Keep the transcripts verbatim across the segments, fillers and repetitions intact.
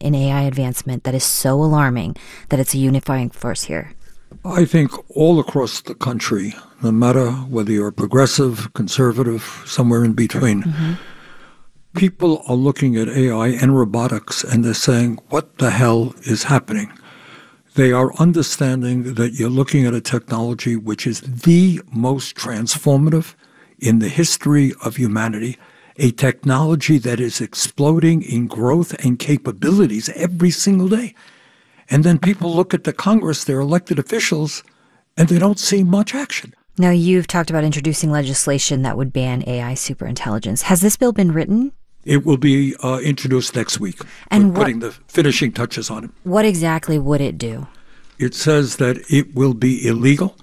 in A I advancement that is so alarming that it's a unifying force here? I think all across the country, no matter whether you're progressive, conservative, somewhere in between, mm-hmm. people are looking at A I and robotics and they're saying, what the hell is happening? They are understanding that you're looking at a technology which is the most transformative in the history of humanity, a technology that is exploding in growth and capabilities every single day. And then people look at the Congress, their elected officials, and they don't see much action. Now, you've talked about introducing legislation that would ban A I superintelligence. Has this bill been written? It will be uh, introduced next week. And We're what, putting the finishing touches on it. What exactly would it do? It says that it will be illegal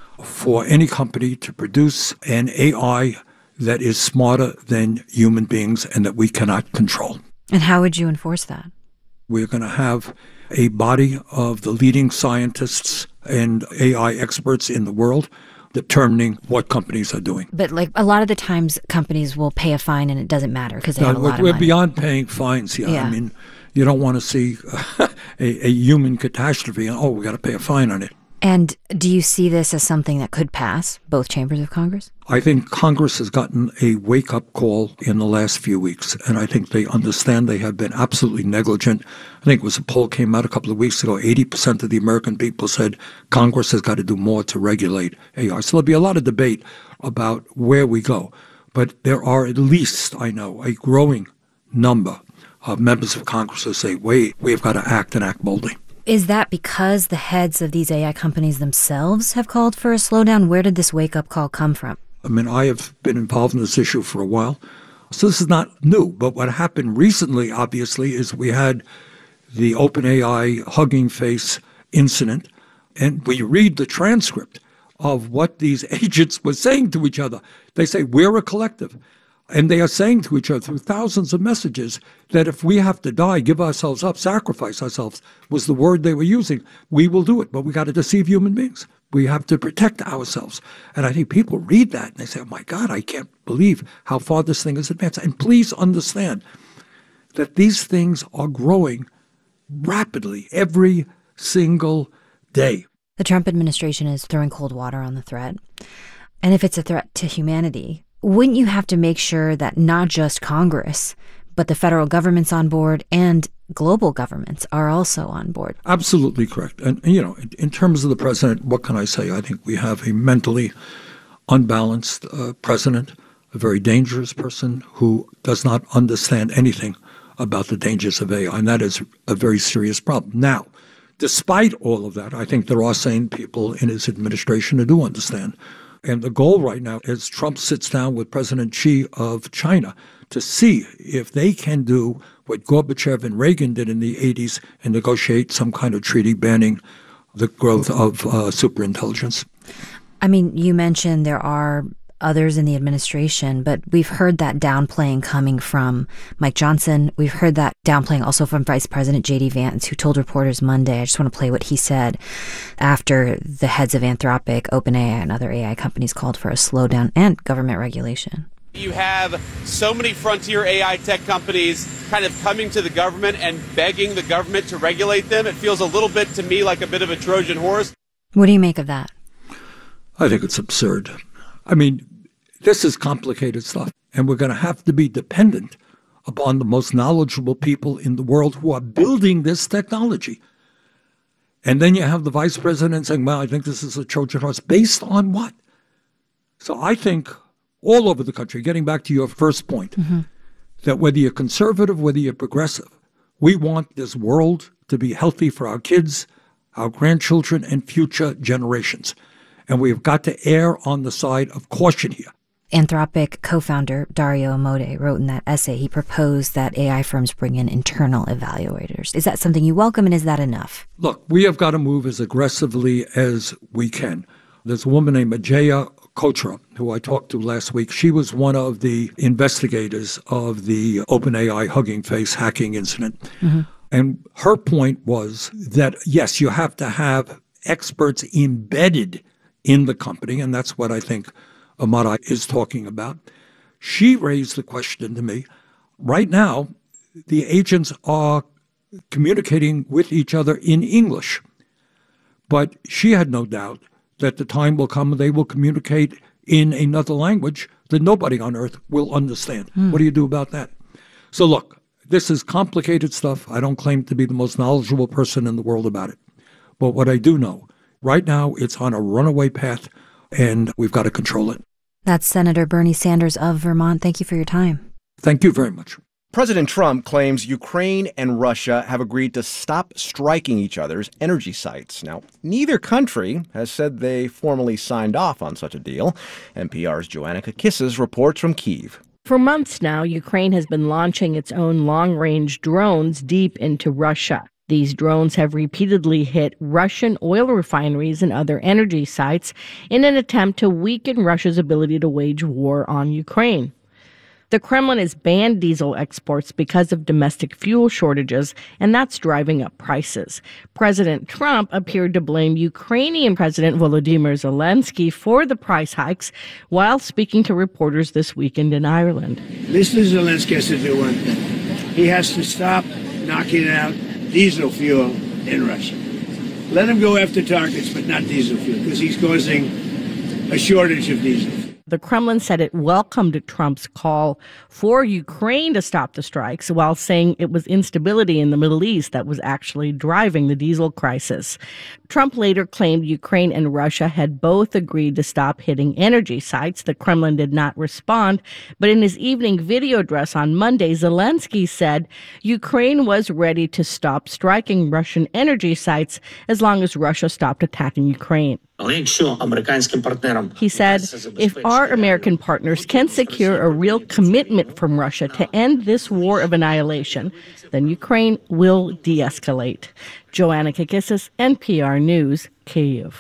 for any company to produce an A I that is smarter than human beings and that we cannot control. And how would you enforce that? We're going to have a body of the leading scientists and A I experts in the world determining what companies are doing. But like a lot of the times companies will pay a fine and it doesn't matter because they now, have a lot we're of money. Beyond paying fines here. Yeah. I mean, you don't want to see a, a human catastrophe and, oh, we got to pay a fine on it. And do you see this as something that could pass both chambers of Congress? I think Congress has gotten a wake-up call in the last few weeks, and I think they understand they have been absolutely negligent. I think it was a poll came out a couple of weeks ago, eighty percent of the American people said Congress has got to do more to regulate A I. So there'll be a lot of debate about where we go. But there are at least, I know, a growing number of members of Congress who say, wait, we've got to act and act boldly. Is that because the heads of these A I companies themselves have called for a slowdown? Where did this wake-up call come from? I mean, I have been involved in this issue for a while, so this is not new. But what happened recently, obviously, is we had the OpenAI Hugging Face incident, and we read the transcript of what these agents were saying to each other. They say, we're a collective. And they are saying to each other through thousands of messages that if we have to die, give ourselves up, sacrifice ourselves, was the word they were using. We will do it, but we got to deceive human beings. We have to protect ourselves. And I think people read that and they say, oh my God, I can't believe how far this thing has advanced. And please understand that these things are growing rapidly every single day. The Trump administration is throwing cold water on the threat. And if it's a threat to humanity, wouldn't you have to make sure that not just Congress, but the federal government's on board and global governments are also on board? Absolutely correct. And, you know, in terms of the president, what can I say? I think we have a mentally unbalanced uh, president, a very dangerous person who does not understand anything about the dangers of A I, and that is a very serious problem. Now, despite all of that, I think there are sane people in his administration who do understand. And the goal right now is Trump sits down with President Xi of China to see if they can do what Gorbachev and Reagan did in the eighties and negotiate some kind of treaty banning the growth of uh, superintelligence. I mean, you mentioned there are others in the administration, but we've heard that downplaying coming from Mike Johnson. We've heard that downplaying also from Vice President J D Vance, who told reporters Monday, I just want to play what he said after the heads of Anthropic, OpenAI, and other A I companies called for a slowdown and government regulation. You have so many frontier A I tech companies kind of coming to the government and begging the government to regulate them. It feels a little bit to me like a bit of a Trojan horse. What do you make of that? I think it's absurd. I mean, this is complicated stuff, and we're going to have to be dependent upon the most knowledgeable people in the world who are building this technology. And then you have the vice president saying, well, I think this is a Trojan horse. Based on what? So I think all over the country, getting back to your first point, mm-hmm. that whether you're conservative, whether you're progressive, we want this world to be healthy for our kids, our grandchildren, and future generations. And we've got to err on the side of caution here. Anthropic co-founder Dario Amodei wrote in that essay, he proposed that A I firms bring in internal evaluators. Is that something you welcome, and is that enough? Look, we have got to move as aggressively as we can. There's a woman named Ajaya Kochra, who I talked to last week. She was one of the investigators of the OpenAI Hugging Face hacking incident. Mm-hmm. And her point was that, yes, you have to have experts embedded in the company, and that's what I think Amodei is talking about. She raised the question to me, right now, the agents are communicating with each other in English. But she had no doubt that the time will come when they will communicate in another language that nobody on earth will understand. Mm. What do you do about that? So look, this is complicated stuff. I don't claim to be the most knowledgeable person in the world about it. But what I do know, right now it's on a runaway path, and we've got to control it. That's Senator Bernie Sanders of Vermont. Thank you for your time. Thank you very much. President Trump claims Ukraine and Russia have agreed to stop striking each other's energy sites. Now, neither country has said they formally signed off on such a deal. N P R's Joanna Kakissis reports from Kyiv. For months now, Ukraine has been launching its own long-range drones deep into Russia. These drones have repeatedly hit Russian oil refineries and other energy sites in an attempt to weaken Russia's ability to wage war on Ukraine. The Kremlin has banned diesel exports because of domestic fuel shortages, and that's driving up prices. President Trump appeared to blame Ukrainian President Volodymyr Zelensky for the price hikes while speaking to reporters this weekend in Ireland. Mister Zelensky has to do one thing. He has to stop knocking out diesel fuel in Russia. Let him go after targets, but not diesel fuel, because he's causing a shortage of diesel. The Kremlin said it welcomed Trump's call for Ukraine to stop the strikes, while saying it was instability in the Middle East that was actually driving the diesel crisis. Trump later claimed Ukraine and Russia had both agreed to stop hitting energy sites. The Kremlin did not respond, but in his evening video address on Monday, Zelensky said Ukraine was ready to stop striking Russian energy sites as long as Russia stopped attacking Ukraine. He said, if our American partners can secure a real commitment from Russia to end this war of annihilation, then Ukraine will de-escalate. Joanna Kakissis, N P R News, Kyiv.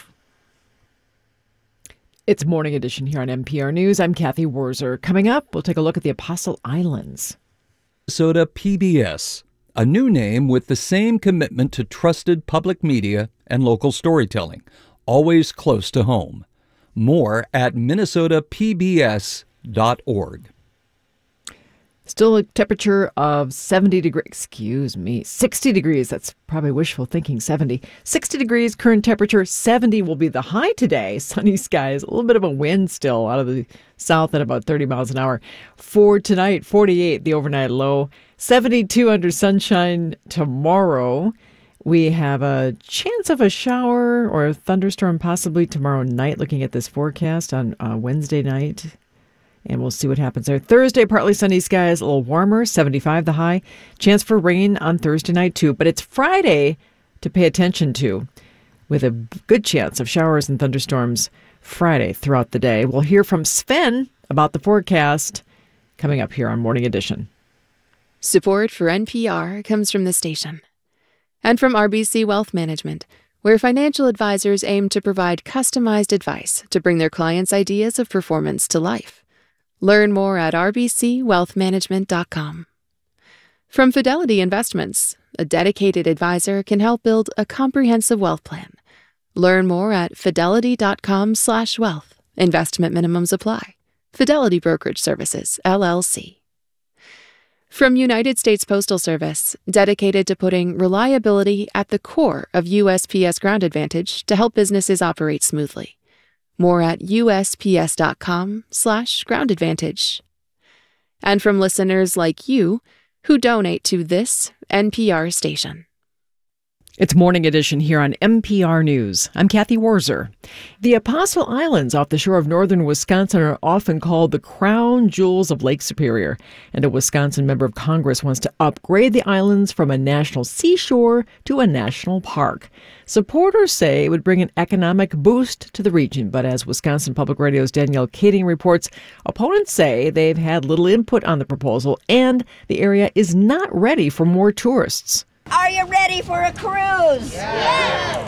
It's Morning Edition here on N P R News. I'm Kathy Wurzer. Coming up, we'll take a look at the Apostle Islands. Minnesota P B S, a new name with the same commitment to trusted public media and local storytelling. Always close to home. More at minnesota p b s dot org. Still a temperature of seventy degrees, excuse me, sixty degrees. That's probably wishful thinking, seventy. sixty degrees, current temperature, seventy will be the high today. Sunny skies, a little bit of a wind still out of the south at about thirty miles an hour. For tonight, forty-eight, the overnight low, seventy-two under sunshine tomorrow. We have a chance of a shower or a thunderstorm possibly tomorrow night, looking at this forecast on uh, Wednesday night. And we'll see what happens there. Thursday, partly sunny skies, a little warmer, seventy-five the high. Chance for rain on Thursday night, too. But it's Friday to pay attention to, with a good chance of showers and thunderstorms Friday throughout the day. We'll hear from Sven about the forecast coming up here on Morning Edition. Support for N P R comes from the station. And from R B C Wealth Management, where financial advisors aim to provide customized advice to bring their clients' ideas of performance to life. Learn more at r b c wealth management dot com. From Fidelity Investments, a dedicated advisor can help build a comprehensive wealth plan. Learn more at fidelity dot com slash wealth. Investment minimums apply. Fidelity Brokerage Services, L L C. From United States Postal Service, dedicated to putting reliability at the core of U S P S Ground Advantage to help businesses operate smoothly. More at u s p s dot com slash ground advantage. And from listeners like you who donate to this N P R station. It's Morning Edition here on N P R News. I'm Kathy Wurzer. The Apostle Islands off the shore of northern Wisconsin are often called the crown jewels of Lake Superior. And a Wisconsin member of Congress wants to upgrade the islands from a national seashore to a national park. Supporters say it would bring an economic boost to the region. But as Wisconsin Public Radio's Danielle Kading reports, opponents say they've had little input on the proposal and the area is not ready for more tourists. Are you ready for a cruise? Yeah. That's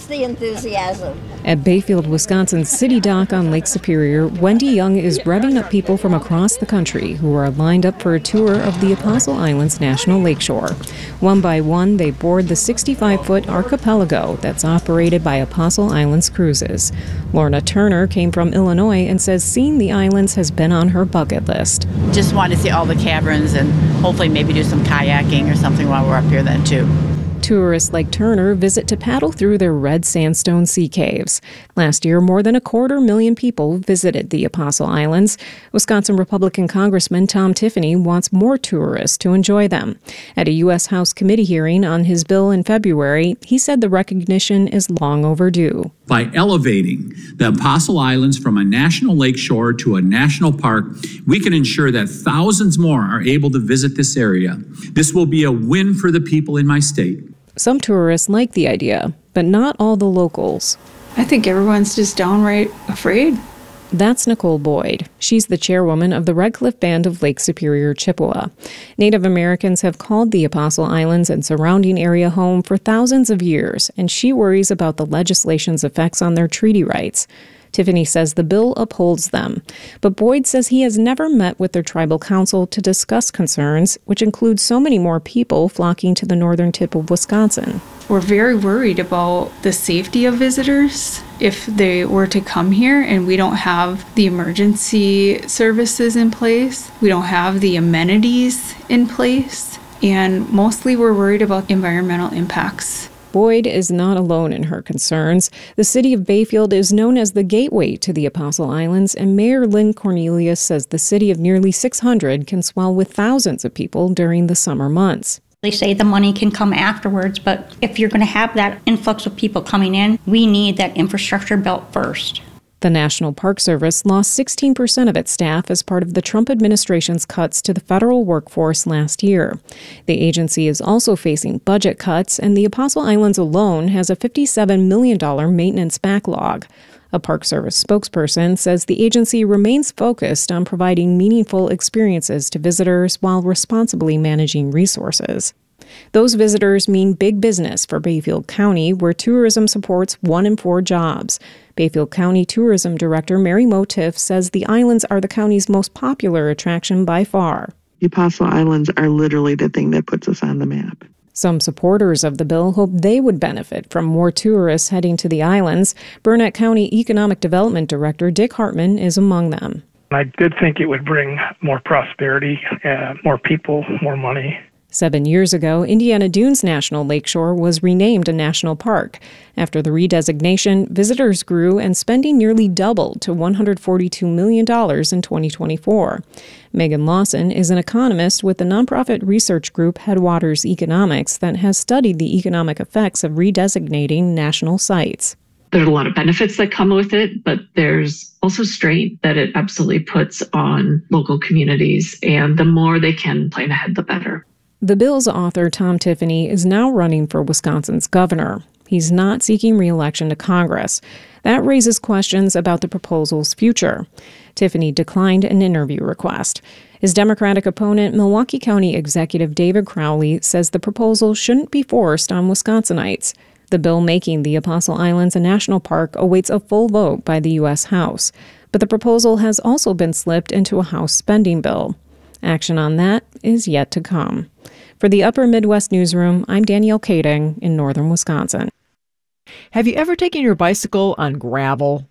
That's the enthusiasm. At Bayfield, Wisconsin's City Dock on Lake Superior, Wendy Young is revving up people from across the country who are lined up for a tour of the Apostle Islands National Lakeshore. One by one, they board the sixty-five foot archipelago that's operated by Apostle Islands Cruises. Lorna Turner came from Illinois and says seeing the islands has been on her bucket list. Just want to see all the caverns and hopefully maybe do some kayaking or something while we're up here then too. Tourists like Turner visit to paddle through their red sandstone sea caves. Last year, more than a quarter million people visited the Apostle Islands. Wisconsin Republican Congressman Tom Tiffany wants more tourists to enjoy them. At a U S House committee hearing on his bill in February, he said the recognition is long overdue. By elevating the Apostle Islands from a national lakeshore to a national park, we can ensure that thousands more are able to visit this area. This will be a win for the people in my state. Some tourists like the idea, but not all the locals. I think everyone's just downright afraid. That's Nicole Boyd. She's the chairwoman of the Red Cliff Band of Lake Superior, Chippewa. Native Americans have called the Apostle Islands and surrounding area home for thousands of years, and she worries about the legislation's effects on their treaty rights. Tiffany says the bill upholds them, but Boyd says he has never met with their tribal council to discuss concerns, which include so many more people flocking to the northern tip of Wisconsin. We're very worried about the safety of visitors if they were to come here and we don't have the emergency services in place, we don't have the amenities in place, and mostly we're worried about environmental impacts. Boyd is not alone in her concerns. The city of Bayfield is known as the gateway to the Apostle Islands, and Mayor Lynn Cornelius says the city of nearly six hundred can swell with thousands of people during the summer months. They say the money can come afterwards, but if you're going to have that influx of people coming in, we need that infrastructure built first. The National Park Service lost sixteen percent of its staff as part of the Trump administration's cuts to the federal workforce last year. The agency is also facing budget cuts, and the Apostle Islands alone has a fifty-seven million dollars maintenance backlog. A Park Service spokesperson says the agency remains focused on providing meaningful experiences to visitors while responsibly managing resources. Those visitors mean big business for Bayfield County, where tourism supports one in four jobs. Bayfield County Tourism Director Mary Motiff says the islands are the county's most popular attraction by far. The Apostle Islands are literally the thing that puts us on the map. Some supporters of the bill hope they would benefit from more tourists heading to the islands. Burnett County Economic Development Director Dick Hartman is among them. I did think it would bring more prosperity, uh, more people, more money. Seven years ago, Indiana Dunes National Lakeshore was renamed a national park. After the redesignation, visitors grew and spending nearly doubled to one hundred forty-two million dollars in twenty twenty-four. Megan Lawson is an economist with the nonprofit research group Headwaters Economics that has studied the economic effects of redesignating national sites. There's a lot of benefits that come with it, but there's also strain that it absolutely puts on local communities, and the more they can plan ahead, the better. The bill's author, Tom Tiffany, is now running for Wisconsin's governor. He's not seeking re-election to Congress. That raises questions about the proposal's future. Tiffany declined an interview request. His Democratic opponent, Milwaukee County Executive David Crowley, says the proposal shouldn't be forced on Wisconsinites. The bill making the Apostle Islands a national park awaits a full vote by the U S House. But the proposal has also been slipped into a House spending bill. Action on that is yet to come. For the Upper Midwest Newsroom, I'm Danielle Kading in northern Wisconsin. Have you ever taken your bicycle on gravel?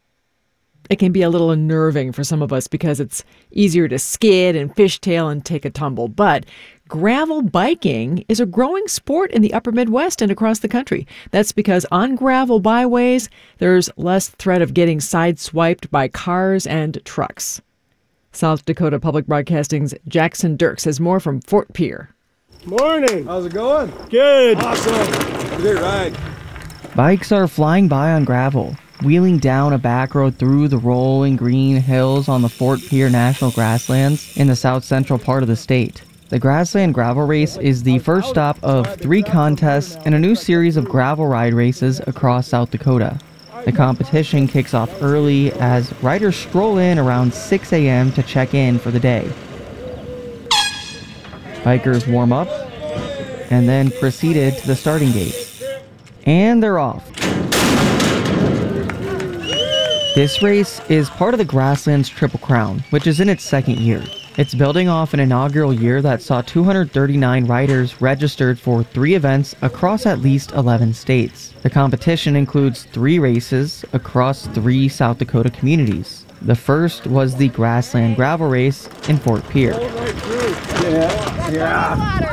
It can be a little unnerving for some of us because it's easier to skid and fishtail and take a tumble. But gravel biking is a growing sport in the Upper Midwest and across the country. That's because on gravel byways, there's less threat of getting sideswiped by cars and trucks. South Dakota Public Broadcasting's Jackson Dirks has more from Fort Pierre. Morning. How's it going? Good. Awesome. Great ride. Bikes are flying by on gravel, wheeling down a back road through the rolling green hills on the Fort Pierre National Grasslands in the south-central part of the state. The Grassland Gravel Race is the first stop of three contests and a new series of gravel ride races across South Dakota. The competition kicks off early as riders stroll in around six a.m. to check in for the day. Bikers warm up and then proceeded to the starting gate. And they're off. This race is part of the Grasslands Triple Crown, which is in its second year. It's building off an inaugural year that saw two hundred thirty-nine riders registered for three events across at least eleven states. The competition includes three races across three South Dakota communities. The first was the Grassland Gravel Race in Fort Pierre. Yeah, yeah.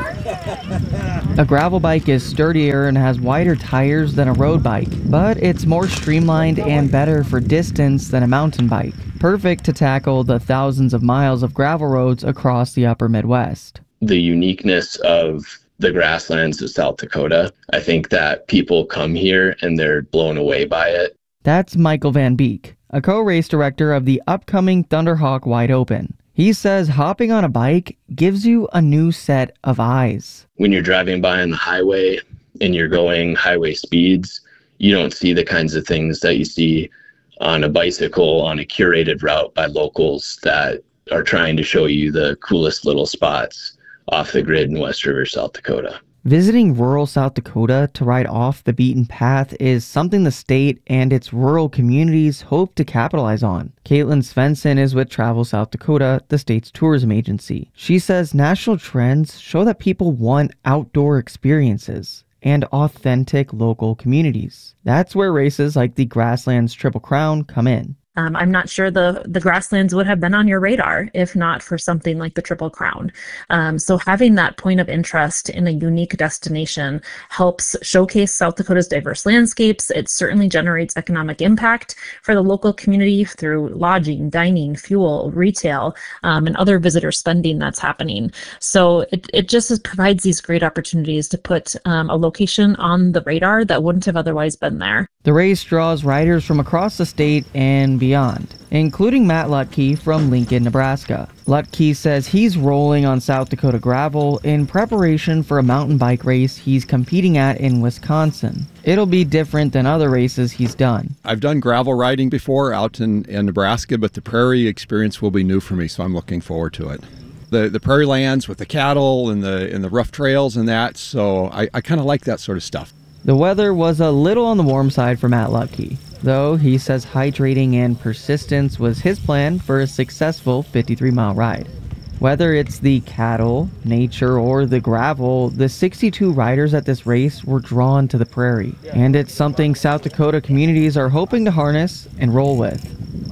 A gravel bike is sturdier and has wider tires than a road bike, but it's more streamlined and better for distance than a mountain bike. Perfect to tackle the thousands of miles of gravel roads across the upper Midwest. The uniqueness of the grasslands of South Dakota, I think that people come here and they're blown away by it. That's Michael Van Beek, a co-race director of the upcoming Thunderhawk Wide Open. He says hopping on a bike gives you a new set of eyes. When you're driving by on the highway and you're going highway speeds, you don't see the kinds of things that you see on a bicycle on a curated route by locals that are trying to show you the coolest little spots off the grid in West River, South Dakota. Visiting rural South Dakota to ride off the beaten path is something the state and its rural communities hope to capitalize on. Caitlin Svensson is with Travel South Dakota, the state's tourism agency. She says national trends show that people want outdoor experiences and authentic local communities. That's where races like the Grasslands Triple Crown come in. Um, I'm not sure the, the grasslands would have been on your radar if not for something like the Triple Crown. Um, so having that point of interest in a unique destination helps showcase South Dakota's diverse landscapes. It certainly generates economic impact for the local community through lodging, dining, fuel, retail, um, and other visitor spending that's happening. So it, it just is, provides these great opportunities to put um, a location on the radar that wouldn't have otherwise been there. The race draws riders from across the state and beyond, including Matt Lutke from Lincoln, Nebraska. Lutke says he's rolling on South Dakota gravel in preparation for a mountain bike race he's competing at in Wisconsin. It'll be different than other races he's done. I've done gravel riding before out in, in Nebraska, but the prairie experience will be new for me, so I'm looking forward to it. The the prairie lands with the cattle and the and the rough trails and that, so I, I kind of like that sort of stuff. The weather was a little on the warm side for Matt Lutke, though he says hydrating and persistence was his plan for a successful fifty-three mile ride. Whether it's the cattle, nature, or the gravel, the sixty-two riders at this race were drawn to the prairie, and it's something South Dakota communities are hoping to harness and roll with.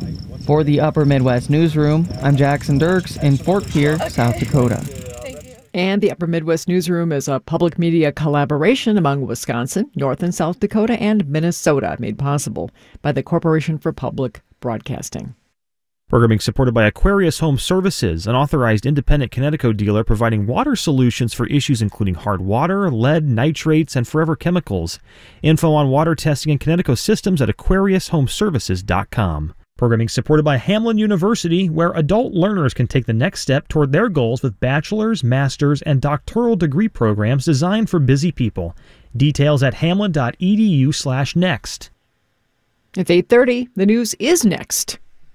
For the Upper Midwest Newsroom, I'm Jackson Dirks in Fort Pierre, South Dakota. And the Upper Midwest Newsroom is a public media collaboration among Wisconsin, North and South Dakota, and Minnesota, made possible by the Corporation for Public Broadcasting. Programming supported by Aquarius Home Services, an authorized independent Connecticut dealer providing water solutions for issues including hard water, lead, nitrates, and forever chemicals. Info on water testing and Connecticut systems at aquarius home services dot com. Programming supported by Hamline University, where adult learners can take the next step toward their goals with bachelor's, master's, and doctoral degree programs designed for busy people. Details at hamline dot e d u slash next. It's eight thirty. The news is next.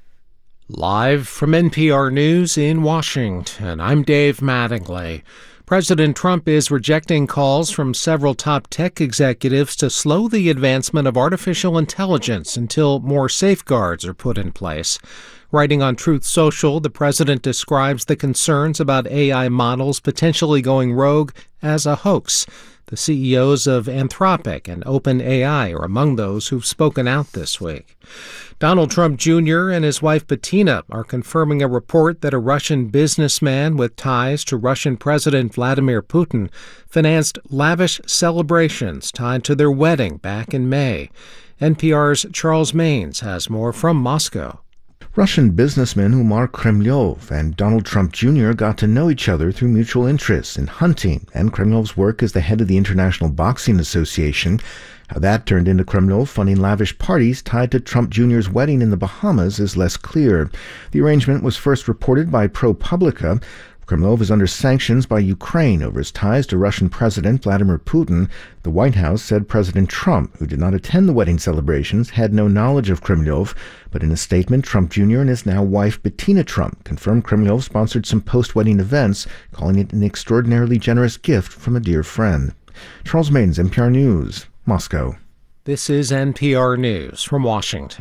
Live from N P R News in Washington, I'm Dave Mattingly. President Trump is rejecting calls from several top tech executives to slow the advancement of artificial intelligence until more safeguards are put in place. Writing on Truth Social, the president describes the concerns about A I models potentially going rogue as a hoax. The C E Os of Anthropic and OpenAI are among those who've spoken out this week. Donald Trump Junior and his wife Bettina are confirming a report that a Russian businessman with ties to Russian President Vladimir Putin financed lavish celebrations tied to their wedding back in May. N P R's Charles Maines has more from Moscow. Russian businessman Umar Kremlyov and Donald Trump Junior got to know each other through mutual interests in hunting and Kremlyov's work as the head of the International Boxing Association. How that turned into Kremlyov funding lavish parties tied to Trump Junior's wedding in the Bahamas is less clear. The arrangement was first reported by ProPublica. Kremlyov is under sanctions by Ukraine over his ties to Russian President Vladimir Putin. The White House said President Trump, who did not attend the wedding celebrations, had no knowledge of Kremlyov. But in a statement, Trump Junior and his now wife Bettina Trump confirmed Kremlyov sponsored some post-wedding events, calling it an extraordinarily generous gift from a dear friend. Charles Maines, N P R News, Moscow. This is N P R News from Washington.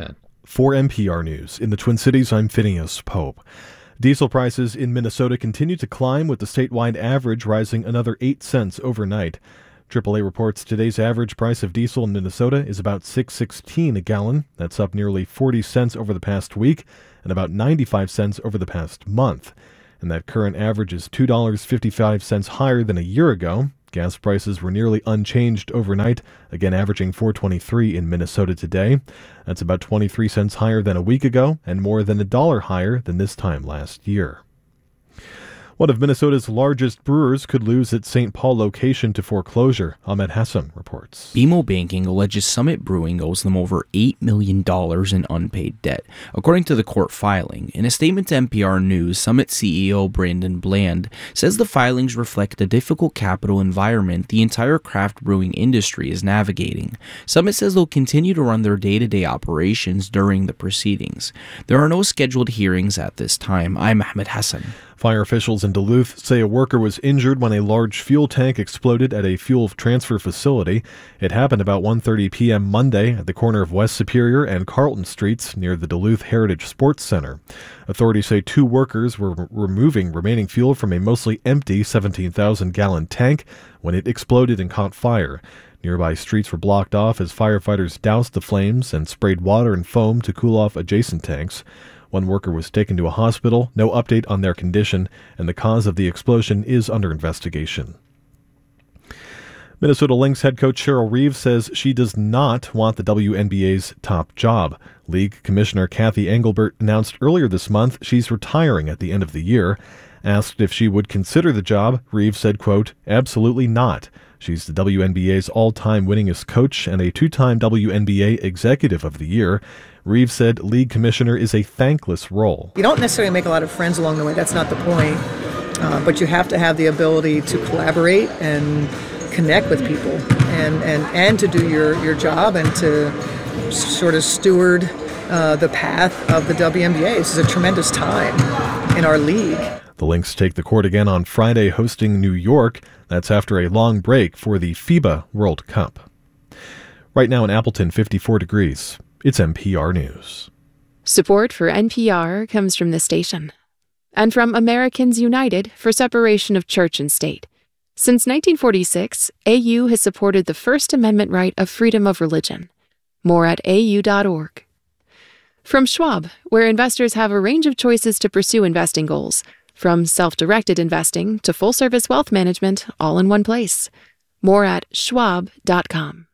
For N P R News, in the Twin Cities, I'm Phineas Pope. Diesel prices in Minnesota continue to climb, with the statewide average rising another eight cents overnight. triple A reports today's average price of diesel in Minnesota is about six dollars and sixteen cents a gallon. That's up nearly forty cents over the past week and about ninety-five cents over the past month. And that current average is two dollars and fifty-five cents higher than a year ago. Gas prices were nearly unchanged overnight, again averaging four dollars and twenty-three cents in Minnesota today. That's about twenty-three cents higher than a week ago and more than a dollar higher than this time last year. One of Minnesota's largest brewers could lose its Saint Paul location to foreclosure. Ahmed Hassan reports. B M O Banking alleges Summit Brewing owes them over eight million dollars in unpaid debt, according to the court filing. In a statement to N P R News, Summit C E O Brandon Bland says the filings reflect the difficult capital environment the entire craft brewing industry is navigating. Summit says they'll continue to run their day-to-day operations during the proceedings. There are no scheduled hearings at this time. I'm Ahmed Hassan. Fire officials in Duluth say a worker was injured when a large fuel tank exploded at a fuel transfer facility. It happened about one thirty p.m. Monday at the corner of West Superior and Carlton Streets near the Duluth Heritage Sports Center. Authorities say two workers were removing remaining fuel from a mostly empty seventeen thousand gallon tank when it exploded and caught fire. Nearby streets were blocked off as firefighters doused the flames and sprayed water and foam to cool off adjacent tanks. One worker was taken to a hospital, no update on their condition, and the cause of the explosion is under investigation. Minnesota Lynx head coach Cheryl Reeves says she does not want the W N B A's top job. League Commissioner Kathy Engelbert announced earlier this month she's retiring at the end of the year. Asked if she would consider the job, Reeves said, quote, "Absolutely not. She's the W N B A's all-time winningest coach and a two-time W N B A Executive of the Year." Reeves said league commissioner is a thankless role. You don't necessarily make a lot of friends along the way. That's not the point. Uh, but you have to have the ability to collaborate and connect with people and, and, and to do your, your job and to sort of steward uh, the path of the W N B A. This is a tremendous time in our league. The Lynx take the court again on Friday, hosting New York. That's after a long break for the FIBA World Cup. Right now in Appleton, fifty-four degrees. It's N P R News. Support for N P R comes from the station and from Americans United for Separation of Church and State. Since nineteen forty-six, A U has supported the First Amendment right of freedom of religion. More at A U dot org. From Schwab, where investors have a range of choices to pursue investing goals, from self-directed investing to full-service wealth management, all in one place. More at schwab dot com.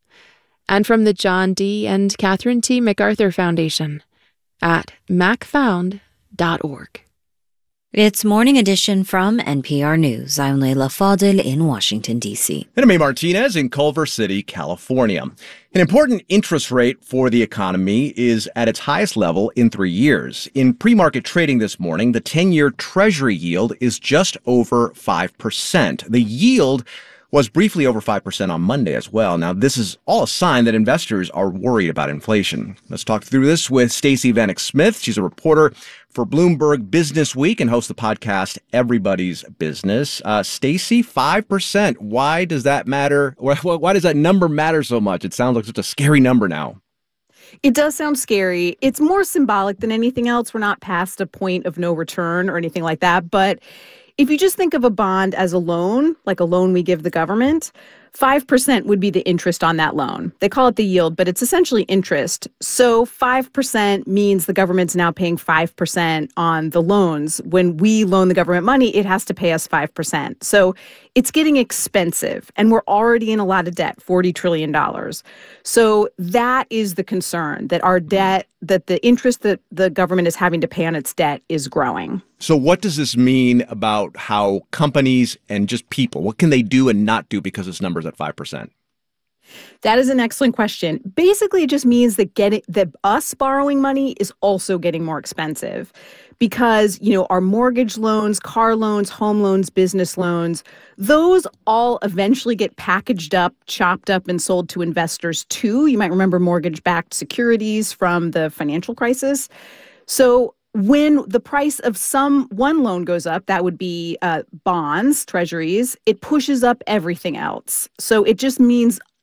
And from the John D. and Catherine T. MacArthur Foundation at mac found dot org. It's Morning Edition from N P R News. I'm Leila Fadel in Washington, D C. And I'm Martinez in Culver City, California. An important interest rate for the economy is at its highest level in three years. In pre-market trading this morning, the ten-year Treasury yield is just over five percent. The yield was briefly over five percent on Monday as well. Now, this is all a sign that investors are worried about inflation. Let's talk through this with Stacey Vanek Smith. She's a reporter for Bloomberg Business Week and hosts the podcast Everybody's Business. Uh, Stacey, five percent. Why does that matter? Why does that number matter so much? It sounds like such a scary number now. It does sound scary. It's more symbolic than anything else. We're not past a point of no return or anything like that. But if you just think of a bond as a loan, like a loan we give the government, five percent would be the interest on that loan. They call it the yield, but it's essentially interest. So five percent means the government's now paying five percent on the loans. When we loan the government money, it has to pay us five percent. So it's getting expensive, and we're already in a lot of debt, forty trillion dollars. So that is the concern, that our debt, that the interest that the government is having to pay on its debt is growing. So what does this mean about how companies and just people, what can they do and not do because this number is at five percent? That is an excellent question. Basically, it just means that getting that us borrowing money is also getting more expensive because, you know, our mortgage loans, car loans, home loans, business loans, those all eventually get packaged up, chopped up, and sold to investors too. You might remember mortgage-backed securities from the financial crisis. So when the price of some one loan goes up, that would be uh, bonds, treasuries, it pushes up everything else. So it just means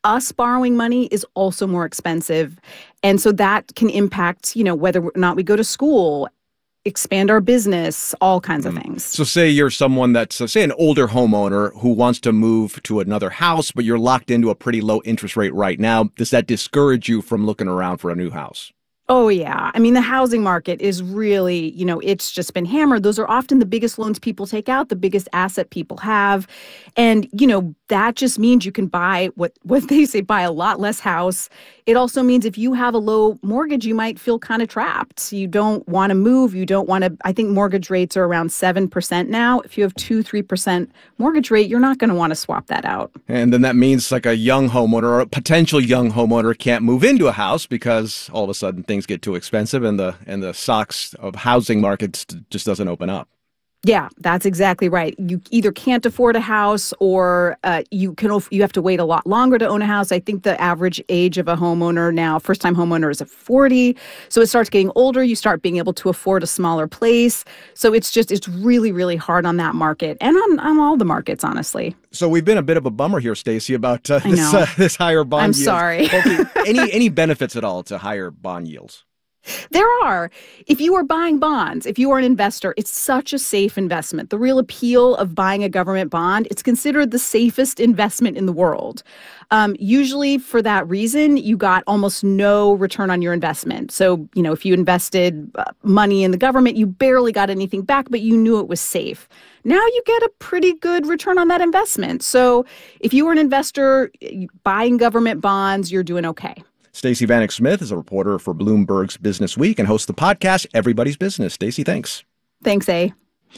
us borrowing money is also more expensive. And so that can impact, you know, whether or not we go to school, expand our business, all kinds of things. So say you're someone that's, uh, say, an older homeowner who wants to move to another house, but you're locked into a pretty low interest rate right now. Does that discourage you from looking around for a new house? Oh, yeah. I mean, the housing market is really, you know, it's just been hammered. Those are often the biggest loans people take out, the biggest asset people have. And, you know, that just means you can buy what, what they say, buy a lot less house. It also means if you have a low mortgage, you might feel kind of trapped. You don't want to move. You don't want to, I think mortgage rates are around seven percent now. If you have two, three percent mortgage rate, you're not going to want to swap that out. And then that means like a young homeowner or a potential young homeowner can't move into a house because all of a sudden things get too expensive and the and the stocks of housing markets just doesn't open up. Yeah, that's exactly right. You either can't afford a house or uh, you can you have to wait a lot longer to own a house. I think the average age of a homeowner now, first-time homeowner, is at forty. So it starts getting older. You start being able to afford a smaller place. So it's just it's really, really hard on that market and on, on all the markets, honestly. So we've been a bit of a bummer here, Stacey, about uh, this uh, this higher bond I'm yields. sorry. any any benefits at all to higher bond yields? There are. If you are buying bonds, if you are an investor, it's such a safe investment. The real appeal of buying a government bond, it's considered the safest investment in the world. Um, usually for that reason, you got almost no return on your investment. So, you know, if you invested uh, money in the government, you barely got anything back, but you knew it was safe. Now you get a pretty good return on that investment. So if you were an investor buying government bonds, you're doing okay. Stacey Vanek Smith is a reporter for Bloomberg's Business Week and hosts the podcast Everybody's Business. Stacey, thanks. Thanks, A.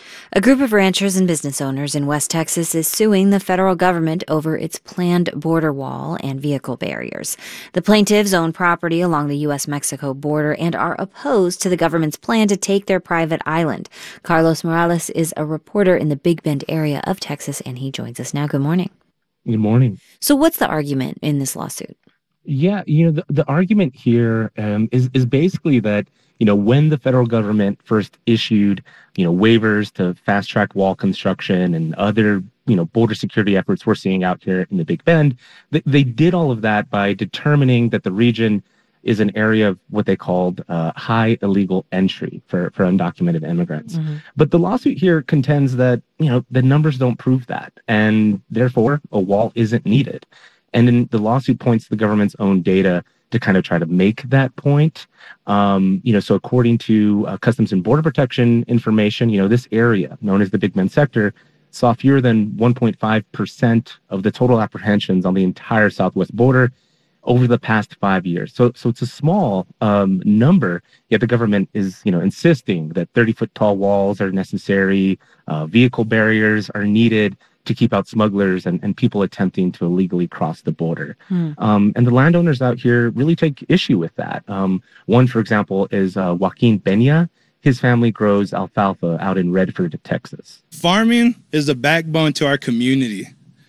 A group of ranchers and business owners in West Texas is suing the federal government over its planned border wall and vehicle barriers. The plaintiffs own property along the U S Mexico border and are opposed to the government's plan to take their private island. Carlos Morales is a reporter in the Big Bend area of Texas, and he joins us now. Good morning. Good morning. So what's the argument in this lawsuit? Yeah, you know, the, the argument here um, is, is basically that, you know, when the federal government first issued, you know, waivers to fast track wall construction and other, you know, border security efforts we're seeing out here in the Big Bend, they, they did all of that by determining that the region is an area of what they called uh, high illegal entry for, for undocumented immigrants. Mm-hmm. But the lawsuit here contends that, you know, the numbers don't prove that, and therefore a wall isn't needed. And then the lawsuit points to the government's own data to kind of try to make that point. Um, you know, so according to uh, Customs and Border Protection information, you know, this area known as the Big Bend sector saw fewer than one point five percent of the total apprehensions on the entire southwest border over the past five years. So, so it's a small um, number, yet the government is, you know, insisting that thirty foot tall walls are necessary, uh, vehicle barriers are needed to keep out smugglers and, and people attempting to illegally cross the border. Hmm. Um, and the landowners out here really take issue with that. Um, one, for example, is uh, Joaquin Peña. His family grows alfalfa out in Redford, Texas. Farming is the backbone to our community.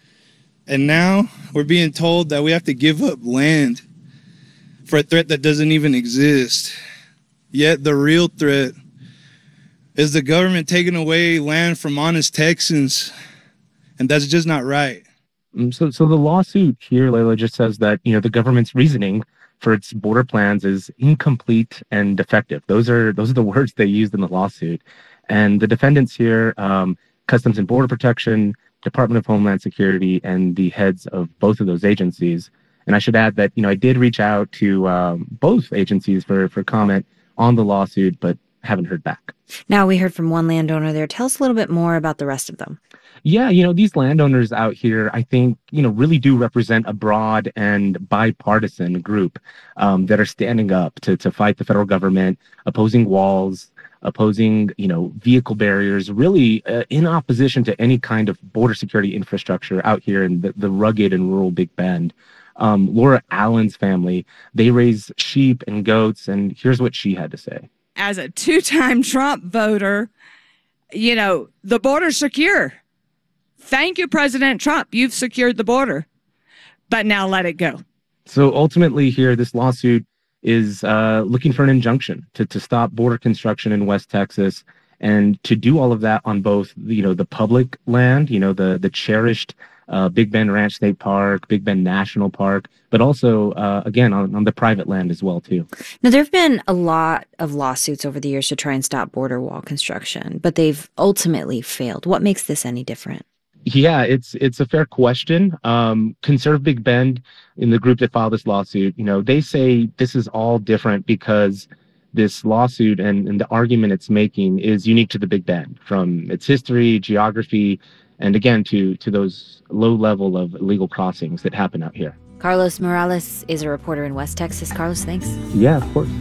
And now we're being told that we have to give up land for a threat that doesn't even exist. Yet the real threat is the government taking away land from honest Texans. And that's just not right. So, so the lawsuit here, Layla, just says that, you know, the government's reasoning for its border plans is incomplete and defective. Those are those are the words they used in the lawsuit. And the defendants here, um, Customs and Border Protection, Department of Homeland Security, and the heads of both of those agencies. And I should add that, you know, I did reach out to um, both agencies for for comment on the lawsuit, but haven't heard back. Now, we heard from one landowner there. Tell us a little bit more about the rest of them. Yeah, you know, these landowners out here, I think, you know, really do represent a broad and bipartisan group um, that are standing up to to fight the federal government, opposing walls, opposing, you know, vehicle barriers, really uh, in opposition to any kind of border security infrastructure out here in the, the rugged and rural Big Bend. Um, Laura Allen's family, they raise sheep and goats, and here's what she had to say. As a two-time Trump voter, you know, the border's secure. Thank you, President Trump. You've secured the border. But now let it go. So ultimately here, this lawsuit is uh, looking for an injunction to, to stop border construction in West Texas, and to do all of that on both, you know, the public land, you know, the, the cherished uh, Big Bend Ranch State Park, Big Bend National Park, but also, uh, again, on, on the private land as well, too. Now, there have been a lot of lawsuits over the years to try and stop border wall construction, but they've ultimately failed. What makes this any different? Yeah, it's it's a fair question. Um, Conserve Big Bend, in the group that filed this lawsuit, you know, they say this is all different because this lawsuit and, and the argument it's making is unique to the Big Bend, from its history, geography, and again, to, to those low level of illegal crossings that happen out here. Carlos Morales is a reporter in West Texas. Carlos, thanks. Yeah, of course.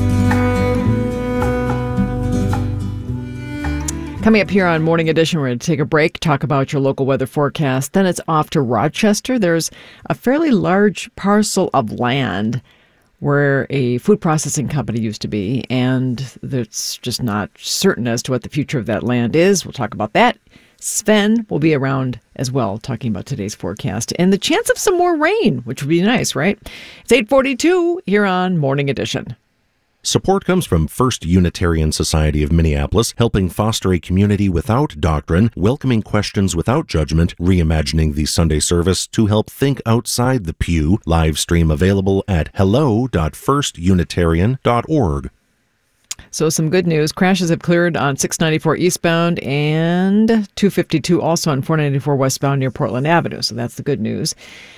Coming up here on Morning Edition, we're going to take a break, talk about your local weather forecast. Then it's off to Rochester. There's a fairly large parcel of land where a food processing company used to be, and it's just not certain as to what the future of that land is. We'll talk about that. Sven will be around as well, talking about today's forecast and the chance of some more rain, which would be nice, right? It's eight forty-two here on Morning Edition. Support comes from First Unitarian Society of Minneapolis, helping foster a community without doctrine, welcoming questions without judgment, reimagining the Sunday service to help think outside the pew. Live stream available at hello dot first unitarian dot org. So some good news. Crashes have cleared on six ninety-four eastbound and two fifty-two also on four ninety-four westbound near Portland Avenue. So that's the good news.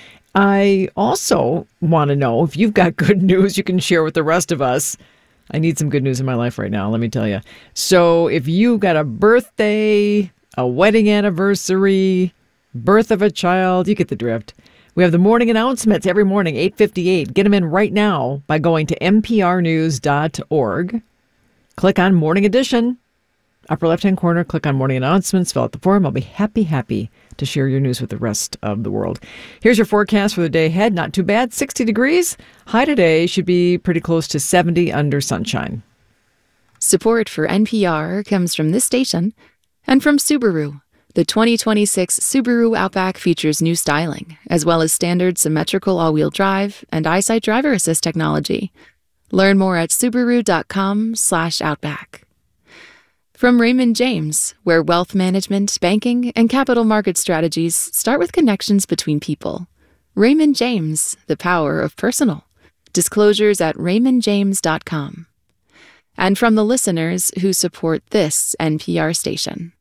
I also want to know if you've got good news you can share with the rest of us. I need some good news in my life right now, let me tell you. So if you got a birthday, a wedding anniversary, birth of a child, you get the drift. We have the morning announcements every morning, eight fifty-eight. Get them in right now by going to n p r news dot org. Click on Morning Edition. Upper left-hand corner, click on Morning Announcements, fill out the form. I'll be happy, happy to share your news with the rest of the world. Here's your forecast for the day ahead. Not too bad, sixty degrees. High today should be pretty close to seventy under sunshine. Support for N P R comes from this station and from Subaru. The twenty twenty-six Subaru Outback features new styling, as well as standard symmetrical all-wheel drive and EyeSight driver assist technology. Learn more at subaru dot com slash outback. From Raymond James, where wealth management, banking, and capital market strategies start with connections between people. Raymond James, the power of personal. Disclosures at raymond james dot com. And from the listeners who support this N P R station.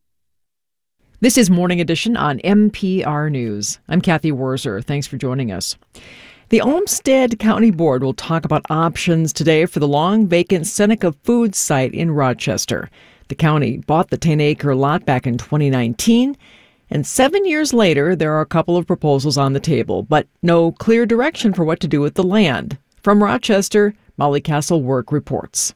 This is Morning Edition on N P R News. I'm Kathy Wurzer. Thanks for joining us. The Olmsted County Board will talk about options today for the long-vacant Seneca Foods site in Rochester. The county bought the ten-acre lot back in twenty nineteen, and seven years later, there are a couple of proposals on the table, but no clear direction for what to do with the land. From Rochester, Molly Castle-Work reports.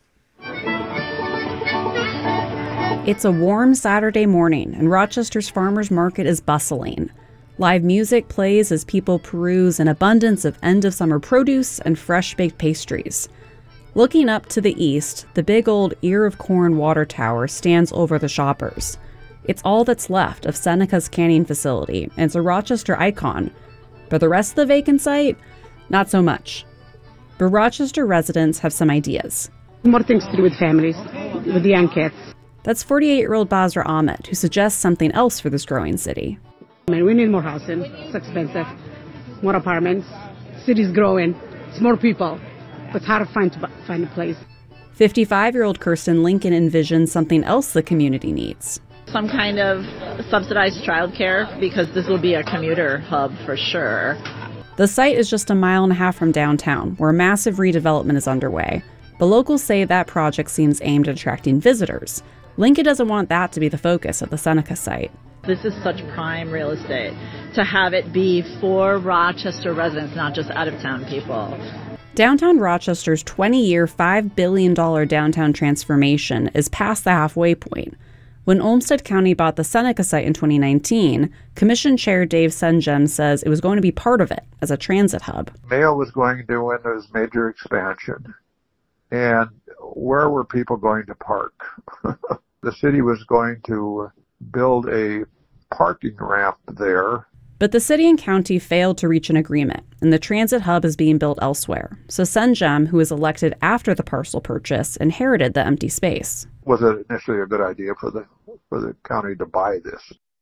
It's a warm Saturday morning, and Rochester's farmers market is bustling. Live music plays as people peruse an abundance of end-of-summer produce and fresh-baked pastries. Looking up to the east, the big old Ear of Corn water tower stands over the shoppers. It's all that's left of Seneca's canning facility, and it's a Rochester icon. But the rest of the vacant site, not so much. But Rochester residents have some ideas. More things to do with families, with the young kids. That's forty-eight-year-old Basra Ahmed, who suggests something else for this growing city. I mean, we need more housing. It's expensive. More apartments. City's growing. It's more people. But it's hard to find, to find a place. fifty-five-year-old Kirsten Lincoln envisions something else the community needs. Some kind of subsidized childcare, because this will be a commuter hub for sure. The site is just a mile and a half from downtown, where massive redevelopment is underway. But locals say that project seems aimed at attracting visitors. Lincoln doesn't want that to be the focus of the Seneca site. This is such prime real estate to have it be for Rochester residents, not just out-of-town people. Downtown Rochester's twenty-year, five billion dollars downtown transformation is past the halfway point. When Olmsted County bought the Seneca site in twenty nineteen, Commission Chair Dave Senjem says it was going to be part of it as a transit hub. Mayo was going to win this major expansion. And where were people going to park? The city was going to build a parking ramp there. But the city and county failed to reach an agreement, and the transit hub is being built elsewhere. So Senjem, who was elected after the parcel purchase, inherited the empty space. Was it initially a good idea for the for the county to buy this?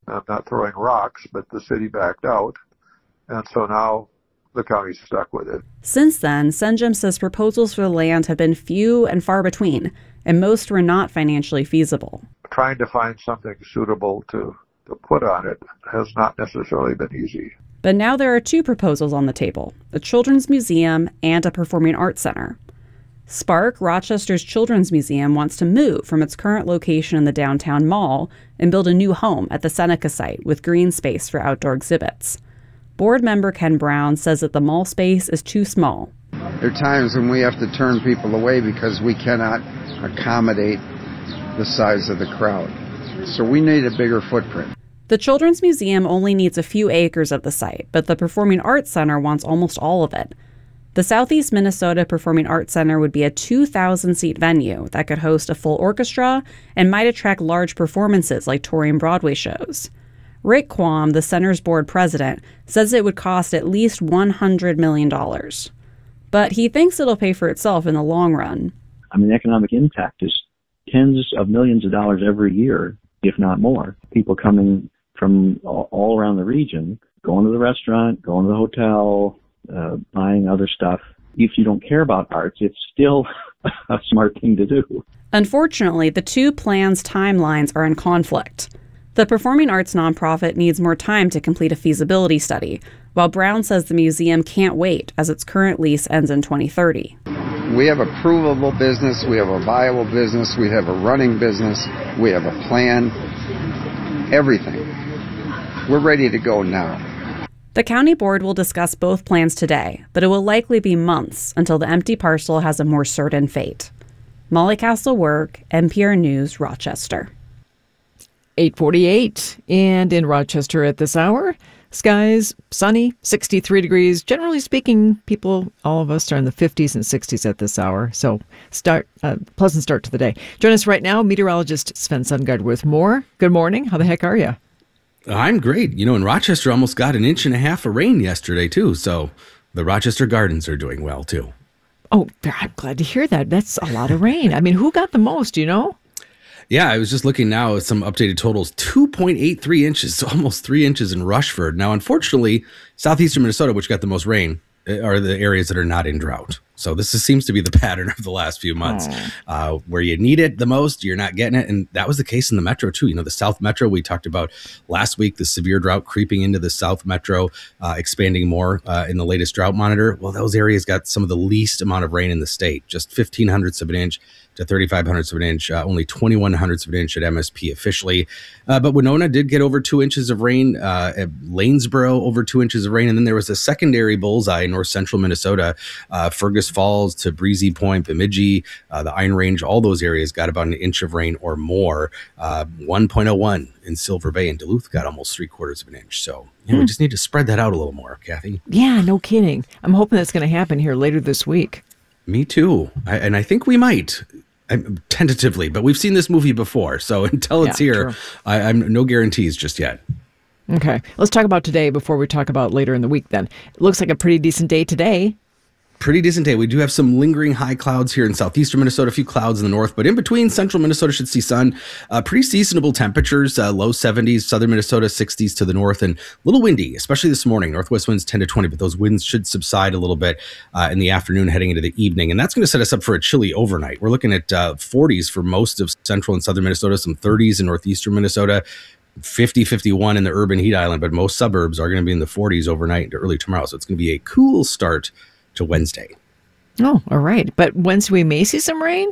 I'm not throwing rocks, but the city backed out. And so now the county's stuck with it. Since then, CenGem says proposals for the land have been few and far between, and most were not financially feasible. Trying to find something suitable to, to put on it has not necessarily been easy. But now there are two proposals on the table, a children's museum and a performing arts center. Spark, Rochester's children's museum, wants to move from its current location in the downtown mall and build a new home at the Seneca site with green space for outdoor exhibits. Board member Ken Brown says that the mall space is too small. There are times when we have to turn people away because we cannot accommodate the size of the crowd. So we need a bigger footprint. The Children's Museum only needs a few acres of the site, but the Performing Arts Center wants almost all of it. The Southeast Minnesota Performing Arts Center would be a two thousand seat venue that could host a full orchestra and might attract large performances like touring Broadway shows. Rick Quam, the center's board president, says it would cost at least one hundred million dollars. But he thinks it'll pay for itself in the long run. I mean, the economic impact is tens of millions of dollars every year, if not more. People coming from all around the region, going to the restaurant, going to the hotel, uh, buying other stuff. If you don't care about arts, it's still a smart thing to do. Unfortunately, the two plans' timelines are in conflict. The performing arts nonprofit needs more time to complete a feasibility study, while Brown says the museum can't wait as its current lease ends in twenty thirty. We have a provable business, we have a viable business, we have a running business, we have a plan, everything. We're ready to go now. The county board will discuss both plans today, but it will likely be months until the empty parcel has a more certain fate. Molly Castle-Work, N P R News, Rochester. eight forty-eight, and in Rochester at this hour, skies sunny, sixty-three degrees. Generally speaking, people, all of us, are in the fifties and sixties at this hour. So, start uh, pleasant start to the day. Join us right now, meteorologist Sven Sundgaard with more. Good morning. How the heck are you? I'm great. You know, in Rochester, almost got an inch and a half of rain yesterday too. So, the Rochester Gardens are doing well too. Oh, I'm glad to hear that. That's a lot of rain. I mean, who got the most? You know? Yeah, I was just looking now at some updated totals. two point eight three inches, so almost three inches in Rushford. Now, unfortunately, southeastern Minnesota, which got the most rain, are the areas that are not in drought. So this is, seems to be the pattern of the last few months. Uh, where you need it the most, you're not getting it. And that was the case in the metro, too. You know, the South Metro, we talked about last week, the severe drought creeping into the South Metro, uh, expanding more uh, in the latest drought monitor. Well, those areas got some of the least amount of rain in the state, just fifteen hundredths of an inch to thirty-five hundredths of an inch, uh, only twenty-one hundredths of an inch at M S P officially. Uh, but Winona did get over two inches of rain, uh, at Lanesboro over two inches of rain. And then there was a secondary bullseye in north central Minnesota, uh, Fergus Falls to Breezy Point, Bemidji, uh, the Iron Range, all those areas got about an inch of rain or more. Uh, one point oh one in Silver Bay, and Duluth got almost three quarters of an inch. So you know, Hmm. we just need to spread that out a little more, Kathy. Yeah, no kidding. I'm hoping that's going to happen here later this week. Me too. I, and I think we might. I'm, tentatively, but we've seen this movie before. So until it's Yeah, here, true. I, I'm no guarantees just yet. Okay, let's talk about today before we talk about later in the week then. It looks like a pretty decent day today. Pretty decent day. We do have some lingering high clouds here in southeastern Minnesota, a few clouds in the north, but in between, central Minnesota should see sun. Uh, pretty seasonable temperatures, uh, low seventies, southern Minnesota sixties to the north, and a little windy, especially this morning. Northwest winds ten to twenty, but those winds should subside a little bit uh, in the afternoon heading into the evening, and that's going to set us up for a chilly overnight. We're looking at uh, forties for most of central and southern Minnesota, some thirties in northeastern Minnesota, fifty, fifty-one in the urban heat island, but most suburbs are going to be in the forties overnight into early tomorrow, so it's going to be a cool start to Wednesday. Oh, all right. But Wednesday we may see some rain?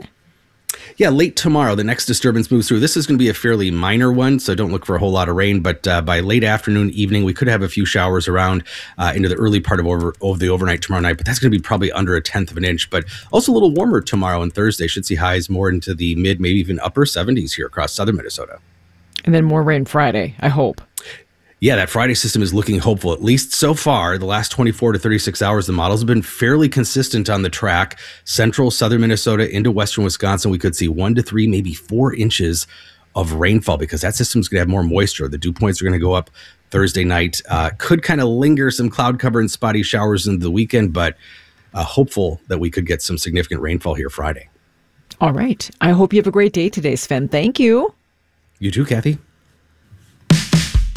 Yeah, late tomorrow, the next disturbance moves through. This is going to be a fairly minor one, so don't look for a whole lot of rain. But uh, by late afternoon, evening, we could have a few showers around uh, into the early part of, over, of the overnight tomorrow night. But that's going to be probably under a tenth of an inch. But also a little warmer tomorrow and Thursday. Should see highs more into the mid, maybe even upper seventies here across southern Minnesota. And then more rain Friday, I hope. Yeah, that Friday system is looking hopeful, at least so far. The last twenty-four to thirty-six hours, the models have been fairly consistent on the track. Central, southern Minnesota into western Wisconsin, we could see one to three, maybe four inches of rainfall because that system's going to have more moisture. The dew points are going to go up Thursday night. Uh, could kind of linger some cloud cover and spotty showers into the weekend, but uh, hopeful that we could get some significant rainfall here Friday. All right. I hope you have a great day today, Sven. Thank you. You too, Kathy.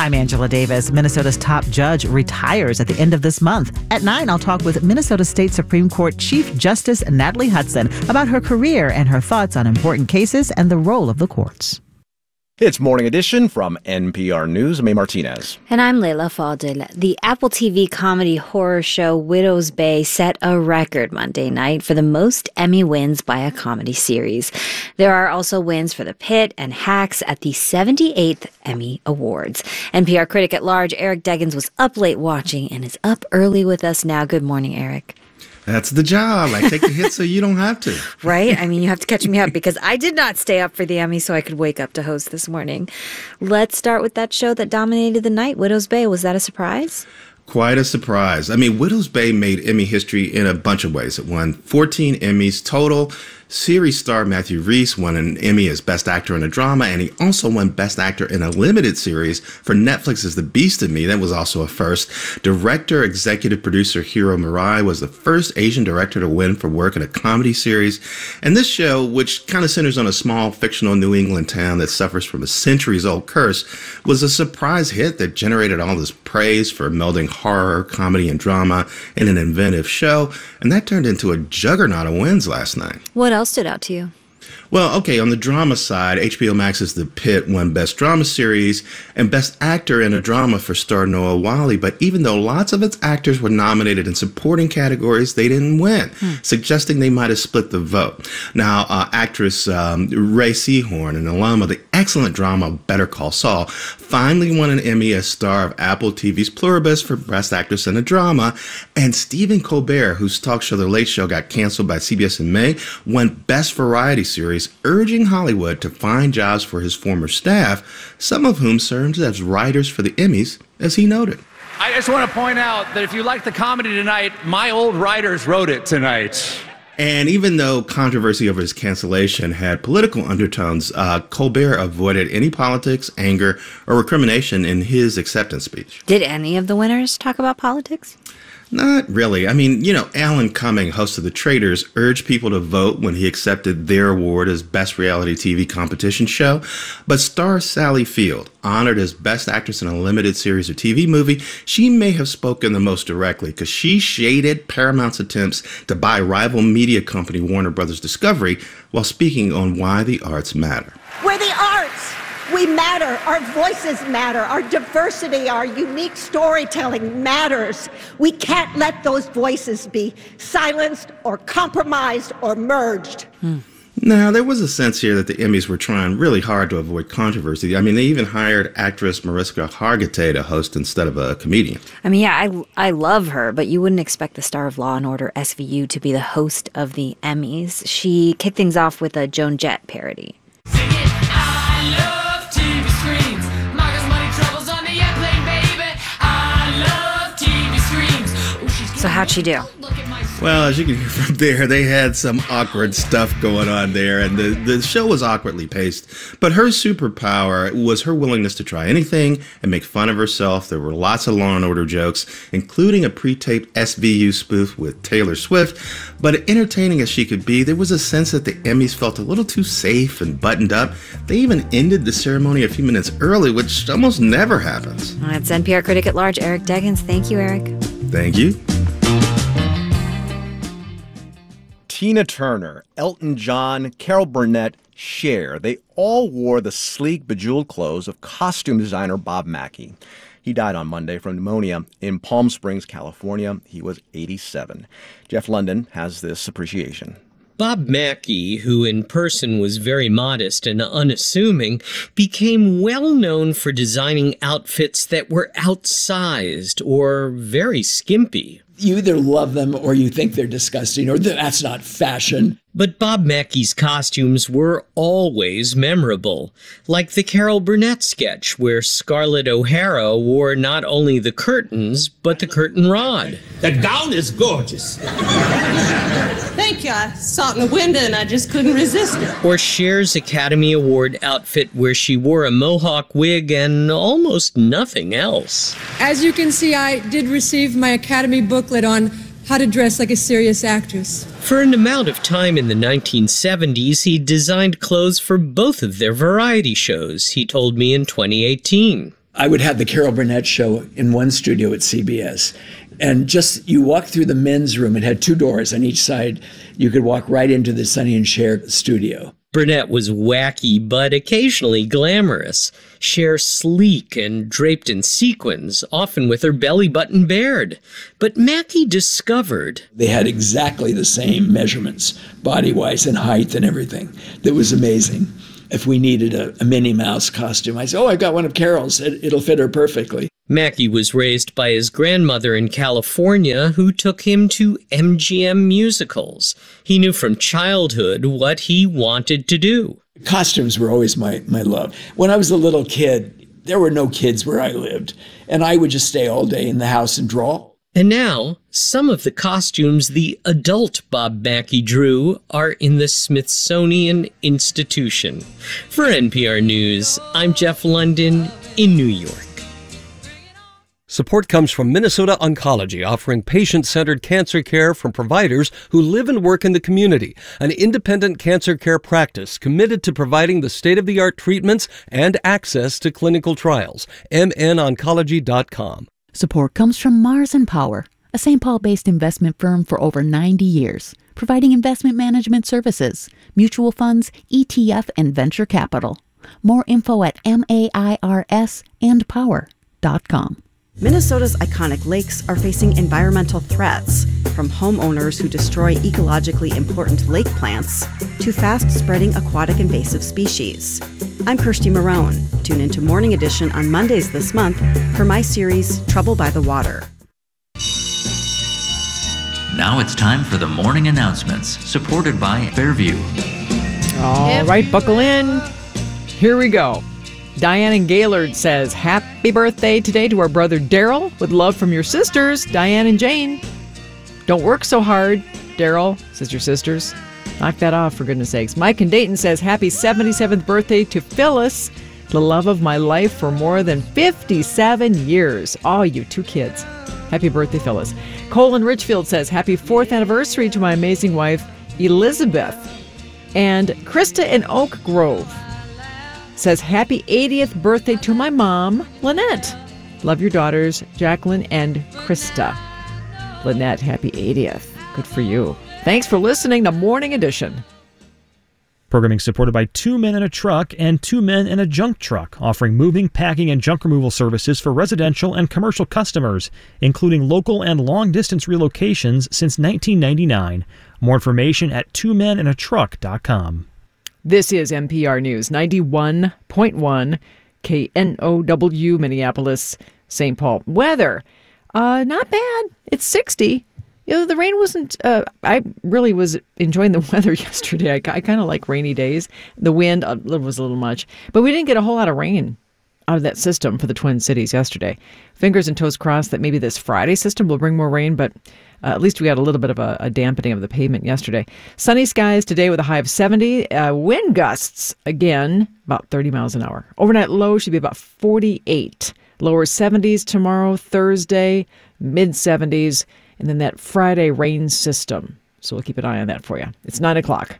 I'm Angela Davis. Minnesota's top judge retires at the end of this month. At nine, I'll talk with Minnesota State Supreme Court Chief Justice Natalie Hudson about her career and her thoughts on important cases and the role of the courts. It's Morning Edition from N P R News. I'm May Martinez. And I'm Leila Fadel. The Apple T V comedy horror show Widow's Bay set a record Monday night for the most Emmy wins by a comedy series. There are also wins for The Pit and Hacks at the seventy-eighth Emmy Awards. N P R critic at large Eric Deggans was up late watching and is up early with us now. Good morning, Eric. That's the job. I take the hit so you don't have to. Right? I mean, you have to catch me up because I did not stay up for the Emmy so I could wake up to host this morning. Let's start with that show that dominated the night, Widow's Bay. Was that a surprise? Quite a surprise. I mean, Widow's Bay made Emmy history in a bunch of ways. It won fourteen Emmys total. Series star Matthew Rhys won an Emmy as Best Actor in a Drama, and he also won Best Actor in a Limited Series for Netflix's The Beast in Me. That was also a first. Director, executive producer Hiro Murai was the first Asian director to win for work in a comedy series. And this show, which kind of centers on a small fictional New England town that suffers from a centuries-old curse, was a surprise hit that generated all this praise for melding horror, comedy, and drama in an inventive show. And that turned into a juggernaut of wins last night. What else stood out to you? Well, okay, on the drama side, H B O Max's The Pit won Best Drama Series and Best Actor in a Drama for star Noah Wyle, but even though lots of its actors were nominated in supporting categories, they didn't win, hmm. suggesting they might have split the vote. Now, uh, actress um, Ray Seahorn, an alum of the excellent drama Better Call Saul, finally won an Emmy as star of Apple T V's Pluribus for Best Actress in a Drama, and Stephen Colbert, whose talk show The Late Show got canceled by C B S in May, won Best Variety Series, urging Hollywood to find jobs for his former staff, some of whom served as writers for the Emmys, as he noted. I just want to point out that if you like the comedy tonight, my old writers wrote it tonight. And even though controversy over his cancellation had political undertones, uh, Colbert avoided any politics, anger, or recrimination in his acceptance speech. Did any of the winners talk about politics? Not really. I mean, you know, Alan Cumming, host of The Traitors, urged people to vote when he accepted their award as Best Reality T V Competition Show. But star Sally Field, honored as Best Actress in a Limited Series or T V Movie, she may have spoken the most directly because she shaded Paramount's attempts to buy rival media company Warner Brothers Discovery while speaking on why the arts matter. We're the arts. We matter. Our voices matter. Our diversity, our unique storytelling matters. We can't let those voices be silenced or compromised or merged. Hmm. Now, there was a sense here that the Emmys were trying really hard to avoid controversy. I mean, they even hired actress Mariska Hargitay to host instead of a comedian. I mean, yeah, I, I love her, but you wouldn't expect the star of Law and Order S V U to be the host of the Emmys. She kicked things off with a Joan Jett parody. So how'd she do? Well, as you can hear from there, they had some awkward stuff going on there, and the, the show was awkwardly paced. But her superpower was her willingness to try anything and make fun of herself. There were lots of Law and Order jokes, including a pre-taped S V U spoof with Taylor Swift. But entertaining as she could be, there was a sense that the Emmys felt a little too safe and buttoned up. They even ended the ceremony a few minutes early, which almost never happens. That's N P R critic at large, Eric Deggans. Thank you, Eric. Thank you. Tina Turner, Elton John, Carol Burnett, Cher, they all wore the sleek, bejeweled clothes of costume designer Bob Mackie. He died on Monday from pneumonia in Palm Springs, California. He was eighty-seven. Jeff London has this appreciation. Bob Mackie, who in person was very modest and unassuming, became well known for designing outfits that were outsized or very skimpy. You either love them or you think they're disgusting or that's not fashion. But Bob Mackie's costumes were always memorable, like the Carol Burnett sketch where Scarlett O'Hara wore not only the curtains, but the curtain rod. The gown is gorgeous. Thank you. I saw it in the window and I just couldn't resist it. Or Cher's Academy Award outfit where she wore a mohawk wig and almost nothing else. As you can see, I did receive my Academy booklet on how to dress like a serious actress. For an amount of time in the nineteen seventies, he designed clothes for both of their variety shows, he told me in twenty eighteen. I would have the Carol Burnett show in one studio at C B S. And just, you walk through the men's room, it had two doors on each side. You could walk right into the Sonny and Cher studio. Burnett was wacky, but occasionally glamorous. Cher sleek and draped in sequins, often with her belly button bared. But Mackey discovered they had exactly the same measurements, body-wise and height and everything. That was amazing. If we needed a, a Minnie Mouse costume, I said, oh, I got one of Carol's. It, it'll fit her perfectly. Mackey was raised by his grandmother in California, who took him to M G M musicals. He knew from childhood what he wanted to do. Costumes were always my, my love. When I was a little kid, there were no kids where I lived, and I would just stay all day in the house and draw. And now, some of the costumes the adult Bob Mackey drew are in the Smithsonian Institution. For N P R News, I'm Jeff London in New York. Support comes from Minnesota Oncology, offering patient-centered cancer care from providers who live and work in the community. An independent cancer care practice committed to providing the state-of-the-art treatments and access to clinical trials. m n oncology dot com. Support comes from Mars and Power, a Saint Paul-based investment firm for over ninety years, providing investment management services, mutual funds, E T F, and venture capital. More info at M A I R S and power dot com. Minnesota's iconic lakes are facing environmental threats, from homeowners who destroy ecologically important lake plants to fast-spreading aquatic invasive species. I'm Kirsty Marone. Tune into Morning Edition on Mondays this month for my series, Trouble by the Water. Now it's time for the morning announcements, supported by Fairview. All right, buckle in. Here we go. Diane and Gaylord says, happy birthday today to our brother Daryl. With love from your sisters, Diane and Jane. Don't work so hard, Daryl, says your sisters. Knock that off, for goodness sakes. Mike and Dayton says, happy seventy-seventh birthday to Phyllis, the love of my life for more than fifty-seven years. Oh, you two kids. Happy birthday, Phyllis. Cole in Richfield says, happy fourth anniversary to my amazing wife, Elizabeth. And Krista in Oak Grove says, happy eightieth birthday to my mom, Lynette. Love your daughters, Jacqueline and Krista. Lynette, happy eightieth. Good for you. Thanks for listening to Morning Edition. Programming supported by Two Men in a Truck and Two Men in a Junk Truck, offering moving, packing, and junk removal services for residential and commercial customers, including local and long-distance relocations since nineteen ninety-nine. More information at two men in a truck dot com. This is N P R News, ninety-one point one K N O W, Minneapolis, Saint Paul. Weather, uh, not bad. It's sixty. You know, the rain wasn't, uh, I really was enjoying the weather yesterday. I, I kind of like rainy days. The wind uh, was a little much, but we didn't get a whole lot of rain out of that system for the Twin Cities yesterday. Fingers and toes crossed that maybe this Friday system will bring more rain, but uh, at least we got a little bit of a, a dampening of the pavement yesterday. Sunny skies today with a high of seventy. Uh, wind gusts, again, about thirty miles an hour. Overnight low should be about forty-eight. Lower seventies tomorrow, Thursday, mid seventies. And then that Friday rain system. So we'll keep an eye on that for you. It's nine o'clock.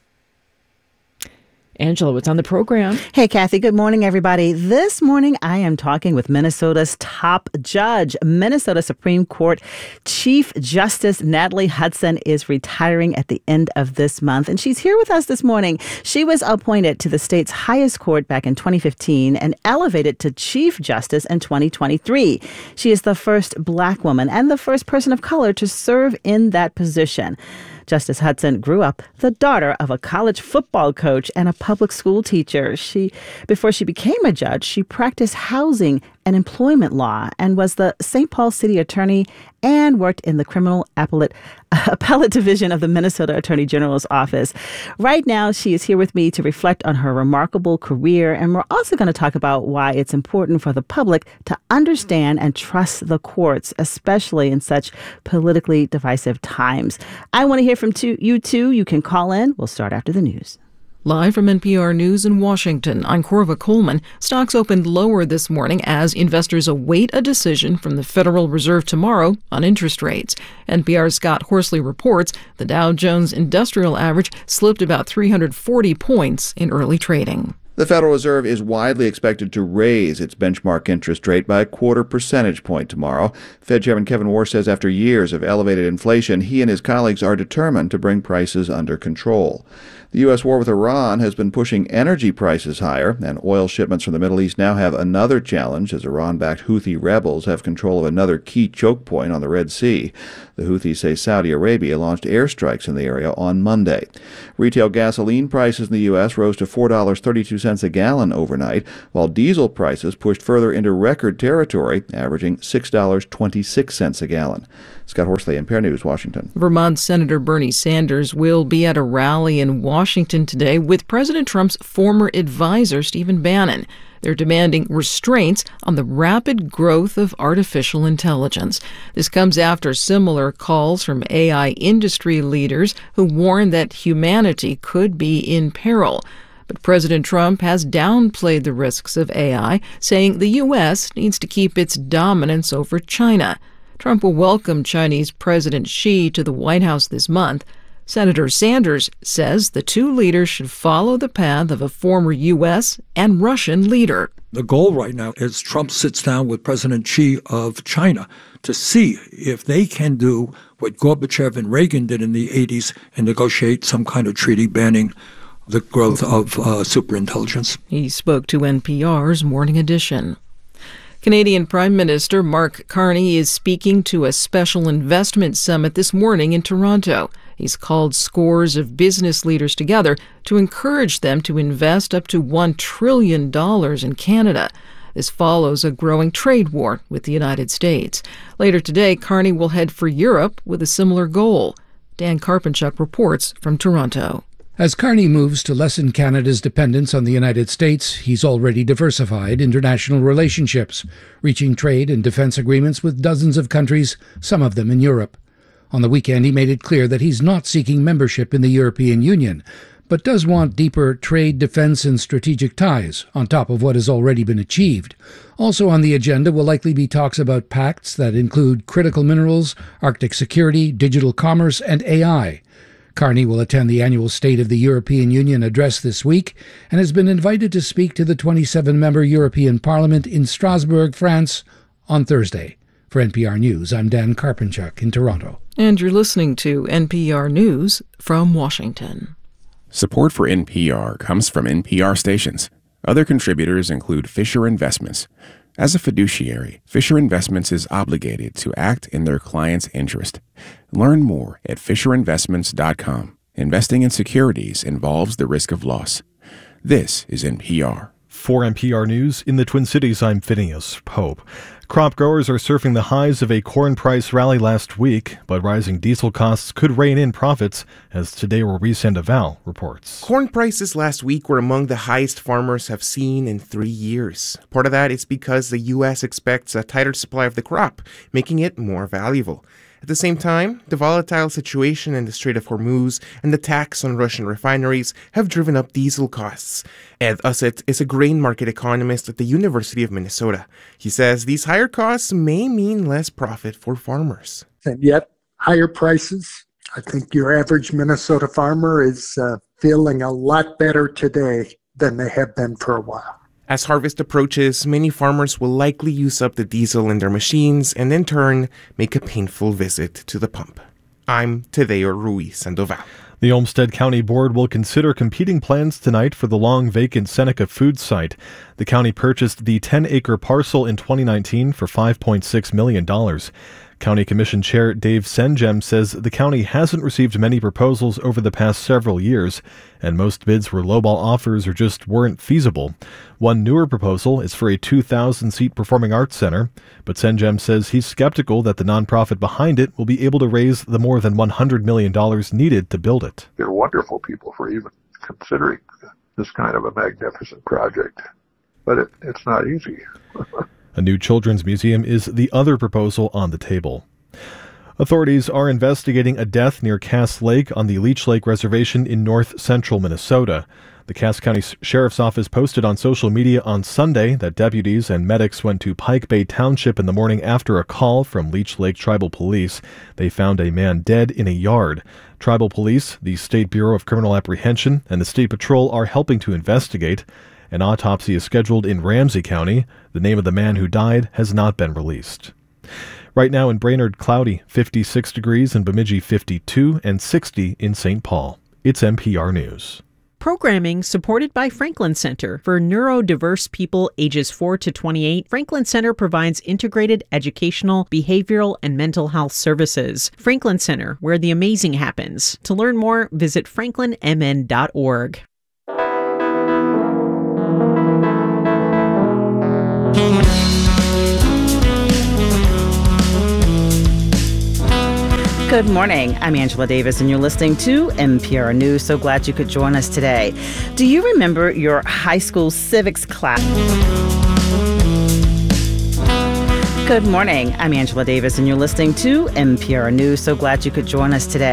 Angela, what's on the program? Hey, Kathy. Good morning, everybody. This morning, I am talking with Minnesota's top judge. Minnesota Supreme Court Chief Justice Natalie Hudson is retiring at the end of this month, and she's here with us this morning. She was appointed to the state's highest court back in twenty fifteen and elevated to Chief Justice in twenty twenty-three. She is the first Black woman and the first person of color to serve in that position. Justice Hudson grew up the daughter of a college football coach and a public school teacher. She, before she became a judge, she practiced housing and employment law and was the Saint Paul City Attorney and worked in the Criminal Appellate, Appellate Division of the Minnesota Attorney General's office. Right now, she is here with me to reflect on her remarkable career, and we're also going to talk about why it's important for the public to understand and trust the courts, especially in such politically divisive times. I want to hear from two, you too. You can call in. We'll start after the news. Live from N P R News in Washington, I'm Corva Coleman. Stocks opened lower this morning as investors await a decision from the Federal Reserve tomorrow on interest rates. N P R's Scott Horsley reports the Dow Jones Industrial Average slipped about three hundred forty points in early trading. The Federal Reserve is widely expected to raise its benchmark interest rate by a quarter percentage point tomorrow. Fed Chairman Kevin Warsh says after years of elevated inflation, he and his colleagues are determined to bring prices under control. The U S war with Iran has been pushing energy prices higher, and oil shipments from the Middle East now have another challenge as Iran-backed Houthi rebels have control of another key choke point on the Red Sea. The Houthis say Saudi Arabia launched airstrikes in the area on Monday. Retail gasoline prices in the U S rose to four dollars and thirty-two cents a gallon overnight, while diesel prices pushed further into record territory, averaging six dollars and twenty-six cents a gallon. Scott Horsley, N P R News, Washington. Vermont Senator Bernie Sanders will be at a rally in Washington today with President Trump's former advisor, Stephen Bannon. They're demanding restraints on the rapid growth of artificial intelligence. This comes after similar calls from A I industry leaders who warn that humanity could be in peril. But President Trump has downplayed the risks of A I, saying the U S needs to keep its dominance over China. Trump will welcome Chinese President Xi to the White House this month. Senator Sanders says the two leaders should follow the path of a former U S and Russian leader. The goal right now is Trump sits down with President Xi of China to see if they can do what Gorbachev and Reagan did in the eighties and negotiate some kind of treaty banning the growth of uh, superintelligence. He spoke to N P R's Morning Edition. Canadian Prime Minister Mark Carney is speaking to a special investment summit this morning in Toronto. He's called scores of business leaders together to encourage them to invest up to one trillion dollars in Canada. This follows a growing trade war with the United States. Later today, Carney will head for Europe with a similar goal. Dan Karpenchuk reports from Toronto. As Carney moves to lessen Canada's dependence on the United States, he's already diversified international relationships, reaching trade and defense agreements with dozens of countries, some of them in Europe. On the weekend, he made it clear that he's not seeking membership in the European Union, but does want deeper trade, defense, and strategic ties, on top of what has already been achieved. Also on the agenda will likely be talks about pacts that include critical minerals, Arctic security, digital commerce, and A I. Carney will attend the annual State of the European Union address this week and has been invited to speak to the twenty-seven member European Parliament in Strasbourg, France, on Thursday. For N P R News, I'm Dan Karpenchuk in Toronto. And you're listening to N P R News from Washington. Support for N P R comes from N P R stations. Other contributors include Fisher Investments. As a fiduciary, Fisher Investments is obligated to act in their client's interest. Learn more at fisher investments dot com. Investing in securities involves the risk of loss. This is N P R. For N P R News, in the Twin Cities, I'm Phineas Pope. Crop growers are surfing the highs of a corn price rally last week, but rising diesel costs could rein in profits, as today Marie Sandoval reports. Corn prices last week were among the highest farmers have seen in three years. Part of that is because the U S expects a tighter supply of the crop, making it more valuable. At the same time, the volatile situation in the Strait of Hormuz and the tax on Russian refineries have driven up diesel costs. Ed Ussett is a grain market economist at the University of Minnesota. He says these higher costs may mean less profit for farmers. And yet, higher prices. I think your average Minnesota farmer is uh, feeling a lot better today than they have been for a while. As harvest approaches, many farmers will likely use up the diesel in their machines and in turn make a painful visit to the pump. I'm Tadeo Ruiz Sandoval. The Olmsted County Board will consider competing plans tonight for the long-vacant Seneca food site. The county purchased the ten-acre parcel in twenty nineteen for five point six million dollars. County Commission Chair Dave Senjem says the county hasn't received many proposals over the past several years, and most bids were lowball offers or just weren't feasible. One newer proposal is for a two thousand seat performing arts center, but Senjem says he's skeptical that the nonprofit behind it will be able to raise the more than one hundred million dollars needed to build it. They're wonderful people for even considering this kind of a magnificent project, but it, it's not easy. A new children's museum is the other proposal on the table. Authorities are investigating a death near Cass Lake on the Leech Lake Reservation in north-central Minnesota. The Cass County Sheriff's Office posted on social media on Sunday that deputies and medics went to Pike Bay Township in the morning after a call from Leech Lake Tribal Police. They found a man dead in a yard. Tribal Police, the State Bureau of Criminal Apprehension, and the State Patrol are helping to investigate. An autopsy is scheduled in Ramsey County. The name of the man who died has not been released. Right now in Brainerd, cloudy, fifty-six degrees, in Bemidji, fifty-two, and sixty in Saint Paul. It's N P R News. Programming supported by Franklin Center. For neurodiverse people ages four to twenty-eight, Franklin Center provides integrated educational, behavioral, and mental health services. Franklin Center, where the amazing happens. To learn more, visit franklin m n dot org. Good morning. I'm Angela Davis, and you're listening to N P R News. So glad you could join us today. Do you remember your high school civics class? Good morning. I'm Angela Davis, and you're listening to N P R News. So glad you could join us today.